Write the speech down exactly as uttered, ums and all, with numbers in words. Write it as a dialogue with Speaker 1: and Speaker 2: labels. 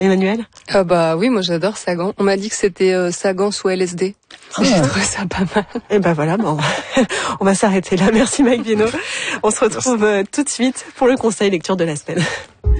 Speaker 1: Emmanuel?
Speaker 2: Ah bah oui, moi j'adore Sagan. On m'a dit que c'était euh, Sagan sous L S D. Ah. J'ai trouvé ça pas mal.
Speaker 1: Et ben voilà, bon, on va s'arrêter là. Merci Mike Vieno. On se retrouve Merci. tout de suite pour le conseil lecture de la semaine.